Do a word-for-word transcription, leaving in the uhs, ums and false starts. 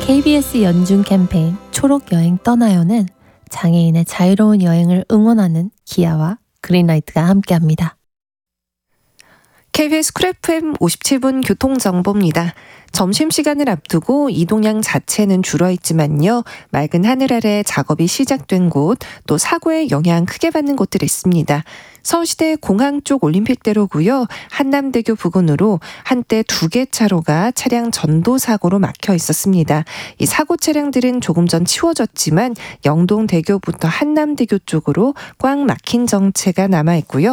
케이비에스 연중 캠페인 초록 여행 떠나요는 장애인의 자유로운 여행을 응원하는 기아와 그린라이트가 함께합니다. 케이비에스 쿨 에프엠 오십칠 분 교통정보입니다. 점심시간을 앞두고 이동량 자체는 줄어있지만요. 맑은 하늘 아래 작업이 시작된 곳, 또 사고의 영향 크게 받는 곳들이 있습니다. 서울시대 공항 쪽 올림픽대로고요. 한남대교 부근으로 한때 두 개 차로가 차량 전도 사고로 막혀 있었습니다. 이 사고 차량들은 조금 전 치워졌지만 영동대교부터 한남대교 쪽으로 꽉 막힌 정체가 남아있고요.